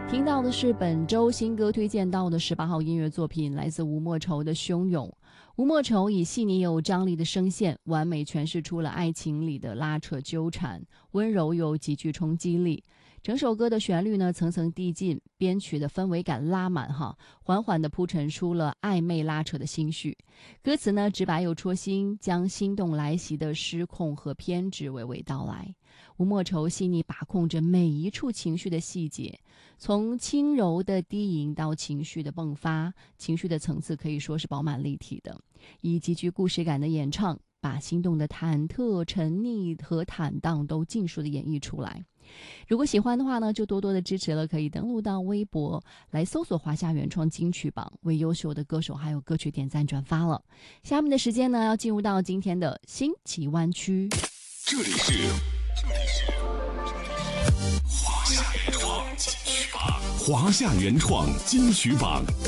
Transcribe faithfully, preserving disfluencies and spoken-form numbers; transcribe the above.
听到的是本周新歌推荐到的十八号音乐作品，来自吴莫愁的《汹涌》。吴莫愁以细腻有张力的声线，完美诠释出了爱情里的拉扯纠缠，温柔又极具冲击力。整首歌的旋律呢层层递进，编曲的氛围感拉满哈，缓缓地铺陈出了暧昧拉扯的心绪。歌词呢直白又戳心，将心动来袭的失控和偏执娓娓道来。吴莫愁细腻把控着每一处情绪的细节，从轻柔的低吟到情绪的迸发，情绪的层次可以说是饱满立体的，以极具故事感的演唱，把心动的忐忑、沉溺和坦荡都尽数的演绎出来。如果喜欢的话呢，就多多的支持了，可以登录到微博来搜索华夏原创金曲榜，为优秀的歌手还有歌曲点赞转发了。下面的时间呢，要进入到今天的新奇湾区。 这里是这里是华夏原创金曲榜，华夏原创金曲榜。